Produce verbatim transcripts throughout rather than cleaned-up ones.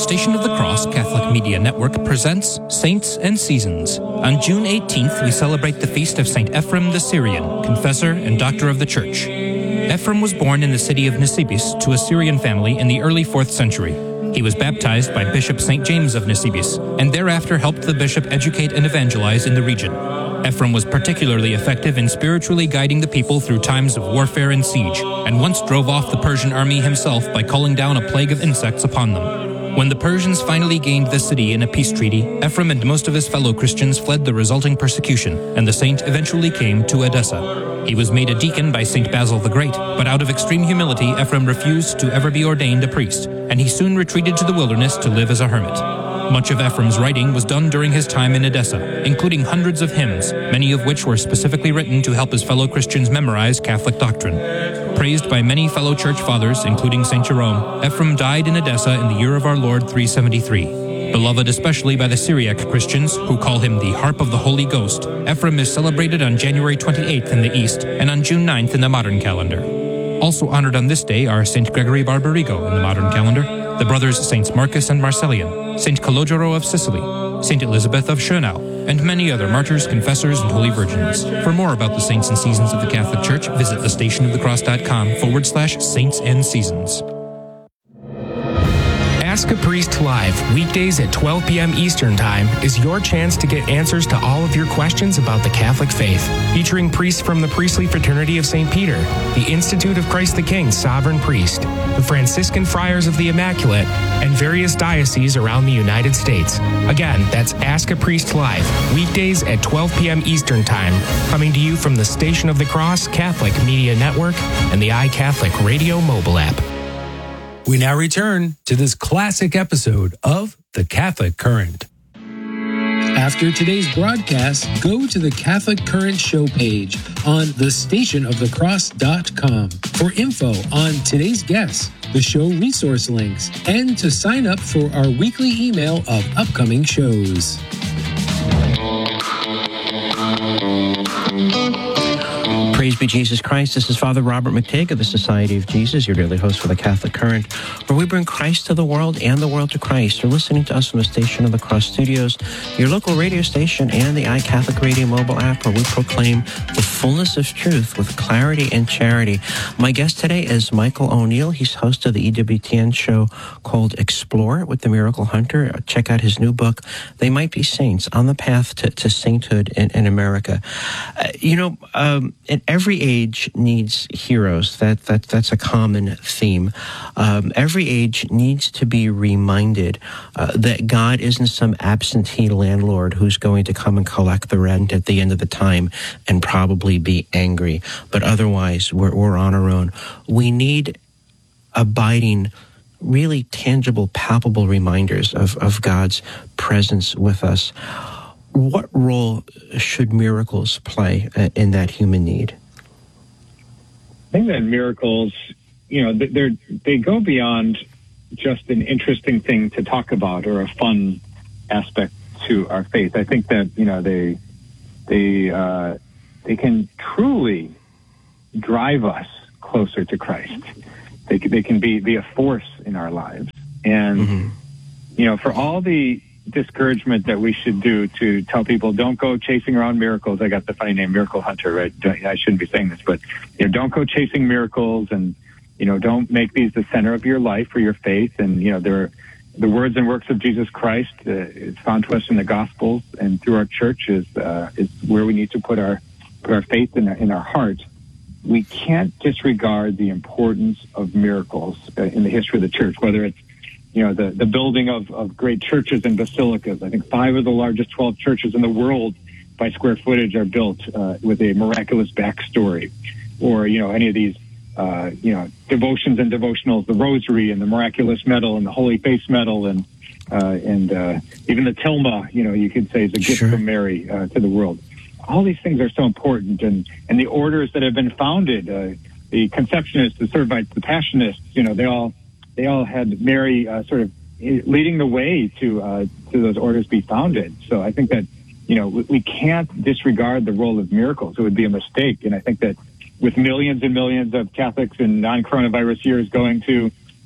Station of the Cross Catholic Media Network presents Saints and Seasons. On June eighteenth, we celebrate the feast of Saint Ephrem the Syrian, confessor and doctor of the Church. Ephrem was born in the city of Nisibis to a Syrian family in the early fourth century. He was baptized by Bishop Saint James of Nisibis, and thereafter helped the bishop educate and evangelize in the region. Ephrem was particularly effective in spiritually guiding the people through times of warfare and siege, and once drove off the Persian army himself by calling down a plague of insects upon them. When the Persians finally gained the city in a peace treaty, Ephrem and most of his fellow Christians fled the resulting persecution, and the saint eventually came to Edessa. He was made a deacon by Saint Basil the Great, but out of extreme humility, Ephrem refused to ever be ordained a priest, and he soon retreated to the wilderness to live as a hermit. Much of Ephrem's writing was done during his time in Edessa, including hundreds of hymns, many of which were specifically written to help his fellow Christians memorize Catholic doctrine. Praised by many fellow church fathers, including Saint Jerome, Ephrem died in Edessa in the year of our Lord three seventy-three. Beloved especially by the Syriac Christians, who call him the Harp of the Holy Ghost, Ephrem is celebrated on January twenty-eighth in the East and on June ninth in the modern calendar. Also honored on this day are Saint Gregory Barbarigo in the modern calendar, the brothers Saints Marcus and Marcellian, Saint Calogero of Sicily, Saint Elizabeth of Schönau, and many other martyrs, confessors, and holy virgins. For more about the saints and seasons of the Catholic Church, visit thestationofthecross.com forward slash saints and seasons. Ask a Priest Live, weekdays at twelve p.m. Eastern Time, is your chance to get answers to all of your questions about the Catholic faith. Featuring priests from the Priestly Fraternity of Saint Peter, the Institute of Christ the King Sovereign Priest, the Franciscan Friars of the Immaculate, and various dioceses around the United States. Again, that's Ask a Priest Live, weekdays at twelve p.m. Eastern Time, coming to you from the Station of the Cross Catholic Media Network and the iCatholic Radio mobile app. We now return to this classic episode of The Catholic Current. After today's broadcast, go to the Catholic Current show page on the station of the cross dot com for info on today's guests, the show resource links, and to sign up for our weekly email of upcoming shows. Praise be Jesus Christ. This is Father Robert McTague of the Society of Jesus, your daily host for the Catholic Current, where we bring Christ to the world and the world to Christ. You're listening to us from the Station of the Cross Studios, your local radio station, and the iCatholic Radio mobile app, where we proclaim the fullness of truth with clarity and charity. My guest today is Michael O'Neill. He's host of the E W T N show called Explore with the Miracle Hunter. Check out his new book, They Might Be Saints, On the Path to, to Sainthood in, in America. Uh, you know, um, at every age needs heroes. That that that's a common theme. Um, every age needs to be reminded uh, that God isn't some absentee landlord who's going to come and collect the rent at the end of the time and probably be angry. But otherwise, we're, we're on our own. We need abiding, really tangible, palpable reminders of, of God's presence with us. What role should miracles play in that human need? I think that miracles, you know, they're, they go beyond just an interesting thing to talk about or a fun aspect to our faith. I think that, you know, they they uh, they can truly drive us closer to Christ. They they can be, be a force in our lives. And, mm-hmm. you know, for all the discouragement that we should do to tell people, don't go chasing around miracles. I got the funny name Miracle Hunter, right? I shouldn't be saying this, but you know, don't go chasing miracles, and you know, don't make these the center of your life or your faith. And you know, they're the words and works of Jesus Christ uh, is found to us in the Gospels and through our church is uh, is where we need to put our put our faith in our, in our heart. We can't disregard the importance of miracles uh, in the history of the church, whether it's you know, the, the building of, of great churches and basilicas. I think five of the largest twelve churches in the world by square footage are built uh, with a miraculous backstory. Or, you know, any of these, uh, you know, devotions and devotionals, the Rosary and the Miraculous Medal and the Holy Face Medal and uh, and uh, even the Tilma, you know, you could say is a gift Sure. from Mary uh, to the world. All these things are so important. And, and the orders that have been founded, uh, the Conceptionists, the Servites, the Passionists, you know, they all... They all had Mary uh, sort of leading the way to uh, to those orders be founded. So I think that, you know, we, we can't disregard the role of miracles. It would be a mistake. And I think that with millions and millions of Catholics in non-coronavirus years going to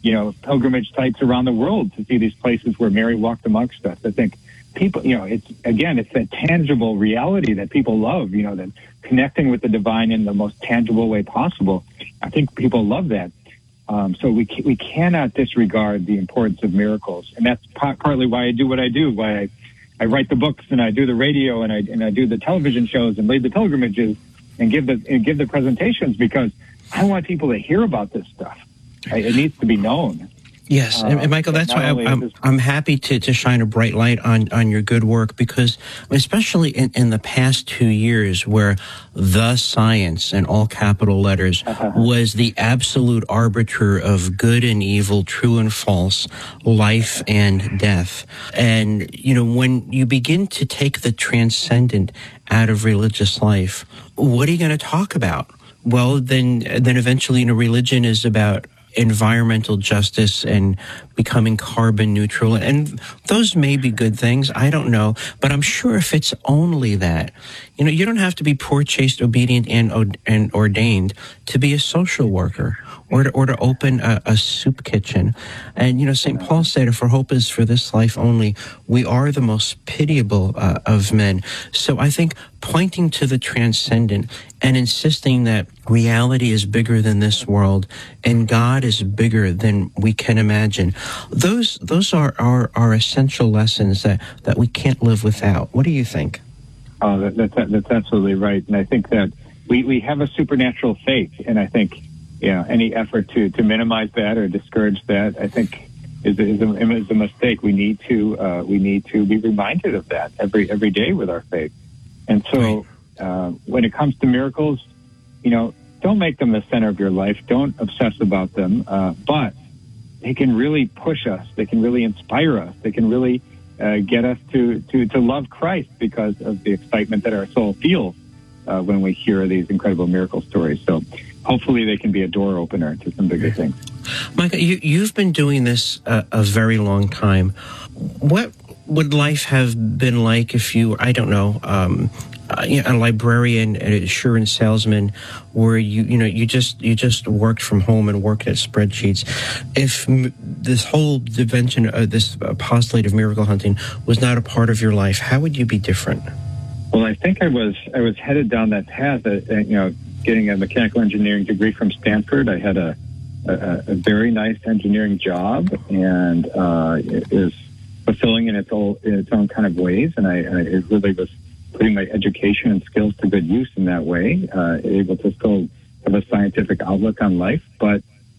you know, pilgrimage sites around the world to see these places where Mary walked amongst us. I think people, you know, it's, again, it's that tangible reality that people love, you know, that connecting with the divine in the most tangible way possible. I think people love that. Um, so we we cannot disregard the importance of miracles. And that's par- partly why I do what I do, why I, I write the books and I do the radio and I and I do the television shows and lead the pilgrimages and give the and give the presentations, because I want people to hear about this stuff. It needs to be known. Yes, and, and Michael, that's why I'm, I'm, I'm happy to, to shine a bright light on, on your good work, because especially in, in the past two years where the science, in all capital letters, uh-huh. was the absolute arbiter of good and evil, true and false, life and death. And, you know, when you begin to take the transcendent out of religious life, what are you going to talk about? Well, then, then eventually, you know, religion is about environmental justice and becoming carbon neutral. And those may be good things. I don't know. But I'm sure if it's only that, you know, you don't have to be poor, chaste, obedient, and, and ordained to be a social worker or to, or to open a, a soup kitchen. And, you know, Saint Paul said, if our hope is for this life only, we are the most pitiable uh, of men. So I think pointing to the transcendent and insisting that reality is bigger than this world and God is bigger than we can imagine, those those are our, our essential lessons that, that we can't live without. What do you think? Oh, that, that's, that's absolutely right. And I think that we, we have a supernatural faith, and I think, you know, any effort to, to minimize that or discourage that, I think, is, is, a, is a mistake. We need to uh, we need to be reminded of that every every day with our faith. And so uh, when it comes to miracles, you know, don't make them the center of your life. Don't obsess about them. Uh, but they can really push us. They can really inspire us. They can really uh, get us to, to, to love Christ because of the excitement that our soul feels uh, when we hear these incredible miracle stories. So hopefully they can be a door opener to some bigger things. Michael, you, you've been doing this uh, a very long time. What would life have been like if you, I don't know, um, uh, you know, a librarian, an insurance salesman, where you, you know, you just you just worked from home and worked at spreadsheets? If m- this whole dimension, uh, this postulate of miracle hunting was not a part of your life, how would you be different? Well, I think I was I was headed down that path. Uh, you know, getting a mechanical engineering degree from Stanford, I had a a, a very nice engineering job, and uh, it is fulfilling in its own, in its own kind of ways, and I, I it really was putting my education and skills to good use in that way, uh, able to still have a scientific outlook on life. But,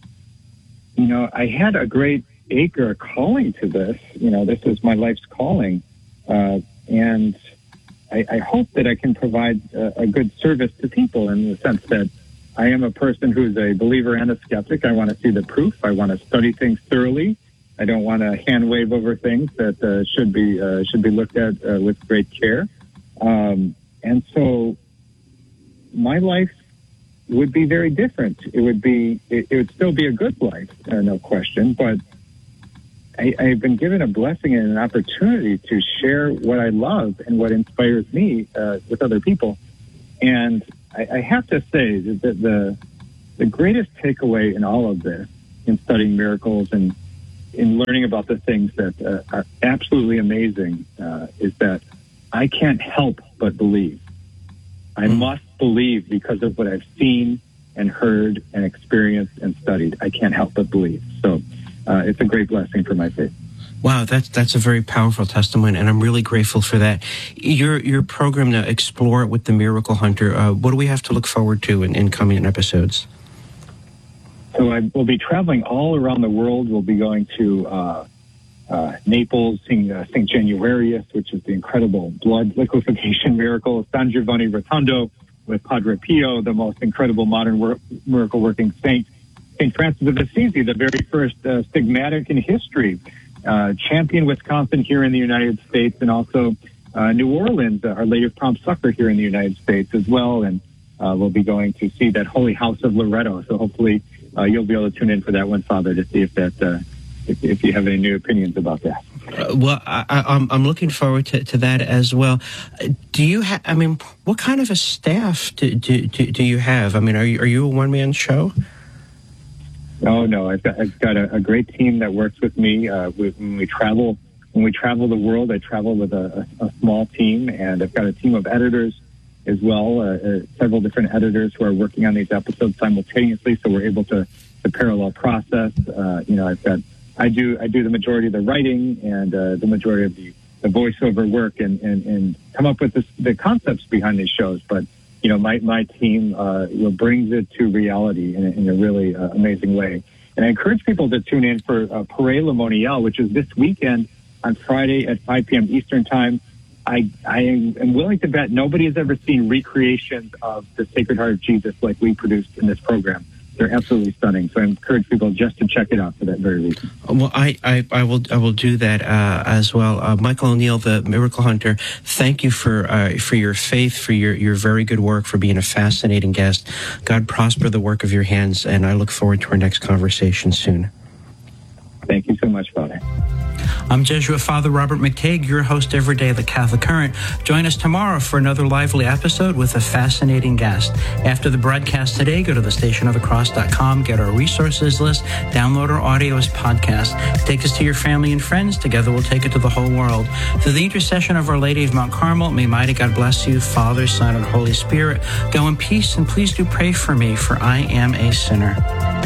you know, I had a great ache or calling to this. You know, this is my life's calling, uh, and I, I hope that I can provide a, a good service to people in the sense that I am a person who's a believer and a skeptic. I want to see the proof. I want to study things thoroughly. I don't want to hand wave over things that uh, should be uh, should be looked at uh, with great care. Um, and so my life would be very different. It would be it, it would still be a good life, uh, no question. But I, I've been given a blessing and an opportunity to share what I love and what inspires me uh, with other people. And I, I have to say that the, the the greatest takeaway in all of this, in studying miracles and in learning about the things that uh, are absolutely amazing, uh, is that I can't help but believe. I mm. must believe because of what I've seen and heard and experienced and studied. I can't help but believe. So uh, it's a great blessing for my faith. Wow, that's that's a very powerful testimony, and I'm really grateful for that. Your your program to Explore It with the Miracle Hunter, uh, what do we have to look forward to in, in coming episodes? So I will be traveling all around the world. We'll be going to uh, uh, Naples, seeing uh, Saint Januarius, which is the incredible blood liquefaction miracle. San Giovanni Rotondo with Padre Pio, the most incredible modern wor- miracle-working saint. Saint Francis of Assisi, the very first uh, stigmatic in history. Uh, Champion, Wisconsin, here in the United States, and also uh, New Orleans, uh, Our Lady of Prompt Succor here in the United States as well. And uh, we'll be going to see that Holy House of Loretto. So hopefully uh, you'll be able to tune in for that one, Father, to see if that uh, if, if you have any new opinions about that. Uh, well, I, I'm, I'm looking forward to, to that as well. Do you have? I mean, what kind of a staff do do, do, do you have? I mean, are you are you a one man show? Oh no, I've got I've got a, a great team that works with me. Uh, we, when we travel, when we travel the world, I travel with a, a, a small team, and I've got a team of editors as well. Uh, uh, several different editors who are working on these episodes simultaneously, so we're able to, to parallel process. Uh, you know, I've got I do I do the majority of the writing and uh, the majority of the, the voiceover work, and, and, and come up with this, the concepts behind these shows, but. You know, my, my team uh, you know, brings it to reality in a, in a really uh, amazing way. And I encourage people to tune in for uh, Parade Le Monial, which is this weekend on Friday at five p.m. Eastern Time. I, I am willing to bet nobody has ever seen recreations of the Sacred Heart of Jesus like we produced in this program. They're absolutely stunning. So I encourage people just to check it out for that very reason. Well, I, I, I will I will do that uh, as well. Uh, Michael O'Neill, the Miracle Hunter, thank you for uh, for your faith, for your, your very good work, for being a fascinating guest. God prosper the work of your hands, and I look forward to our next conversation soon. Thank you so much, Father. I'm Jesuit Father Robert McTague, your host every day of the Catholic Current. Join us tomorrow for another lively episode with a fascinating guest. After the broadcast today, go to the station of the cross dot com, get our resources list, download our audio as podcast. Take this to your family and friends. Together we'll take it to the whole world. Through the intercession of Our Lady of Mount Carmel, may mighty God bless you, Father, Son, and Holy Spirit. Go in peace, and please do pray for me, for I am a sinner.